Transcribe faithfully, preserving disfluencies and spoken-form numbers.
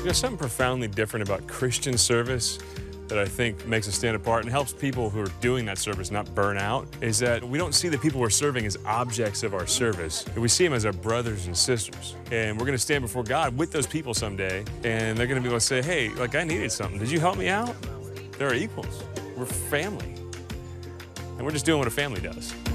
You know, something profoundly different about Christian service that I think makes us stand apart and helps people who are doing that service not burn out is that we don't see the people we're serving as objects of our service. We see them as our brothers and sisters. And we're going to stand before God with those people someday, and they're going to be able to say, hey, like, I needed something. Did you help me out? They're equals. We're family. And we're just doing what a family does.